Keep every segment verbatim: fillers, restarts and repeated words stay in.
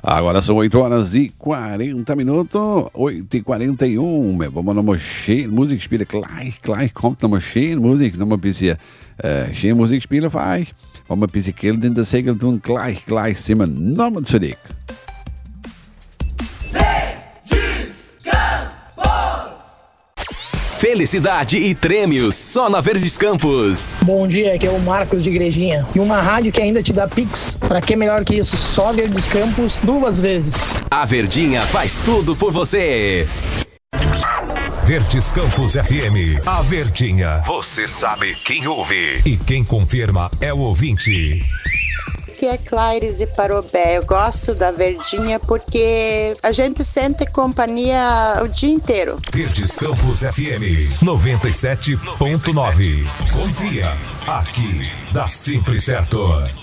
Agora são oito horas e quarenta minutos, oito e quarenta e um. Vamos nochmal schön Musik spielen. Gleich, gleich kommt nochmal schön Musik. Nochmal ein bisschen äh, schön Musik spielen für euch. Wollen wir ein bisschen Geld in der Segel tun. Gleich, gleich sind wir nochmal zurück. Felicidade e prêmios só na Verdes Campos. Bom dia, aqui é o Marcos de Igrejinha. E uma rádio que ainda te dá Pix. Pra que melhor que isso? Só Verdes Campos duas vezes. A Verdinha faz tudo por você. Verdes Campos F M. A Verdinha. Você sabe quem ouve. E quem confirma é o ouvinte. Que é Claires de Parobé. Eu gosto da Verdinha porque a gente sente companhia o dia inteiro. Verdes Campos F M noventa e sete ponto nove. Confia, aqui dá sempre certo.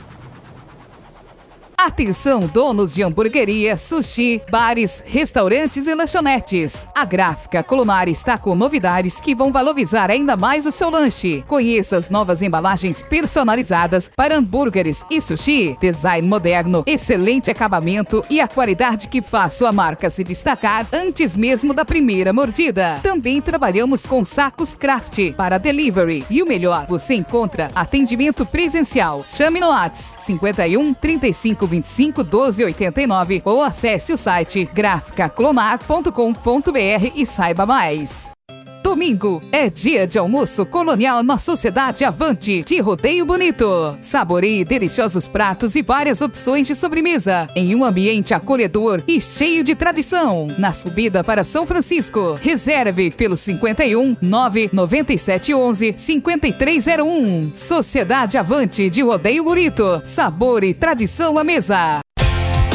Atenção, donos de hamburgueria, sushi, bares, restaurantes e lanchonetes. A Gráfica Colomar está com novidades que vão valorizar ainda mais o seu lanche. Conheça as novas embalagens personalizadas para hambúrgueres e sushi. Design moderno, excelente acabamento e a qualidade que faz sua marca se destacar antes mesmo da primeira mordida. Também trabalhamos com sacos craft para delivery. E o melhor, você encontra atendimento presencial. Chame no WhatsApp cinquenta e um, trinta e cinco, vinte e cinco, doze, oitenta e nove ou acesse o site grafica colomar ponto com ponto br e saiba mais. Domingo é dia de almoço colonial na Sociedade Avante de Rodeio Bonito. Saboreie deliciosos pratos e várias opções de sobremesa em um ambiente acolhedor e cheio de tradição. Na subida para São Francisco, reserve pelo cinquenta e um, nove, noventa e sete, onze, cinquenta e três zero um. Sociedade Avante de Rodeio Bonito. Sabor e tradição à mesa.